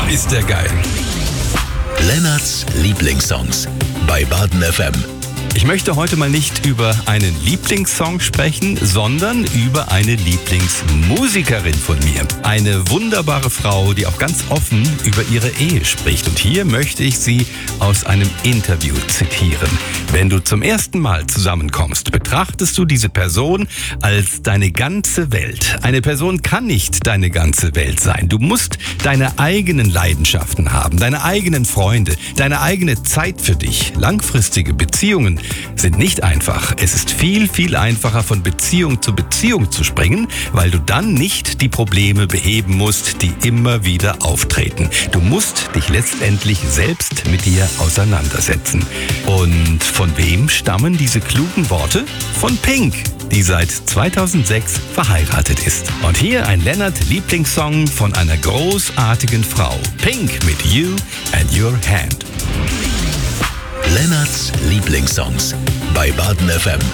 ist der geil. Lennarts Lieblingssongs bei Baden FM. Ich möchte heute mal nicht über einen Lieblingssong sprechen, sondern über eine Lieblingsmusikerin von mir. Eine wunderbare Frau, die auch ganz offen über ihre Ehe spricht. Und hier möchte ich sie aus einem Interview zitieren. Wenn du zum ersten Mal zusammenkommst, betrachtest du diese Person als deine ganze Welt. Eine Person kann nicht deine ganze Welt sein. Du musst deine eigenen Leidenschaften haben, deine eigenen Freunde, deine eigene Zeit für dich. Langfristige Beziehungen sind nicht einfach. Es ist viel, viel einfacher, von Beziehung zu Beziehung zu springen, weil du dann nicht die Probleme beheben musst, die immer wieder auftreten. Du musst dich letztendlich selbst mit dir auseinandersetzen. Und von wem stammen diese klugen Worte? Von Pink, die seit 2006 verheiratet ist. Und hier ein Lennart-Lieblingssong von einer großartigen Frau. Pink mit You and Your Hand. Lennarts Lieblingssongs bei Baden FM.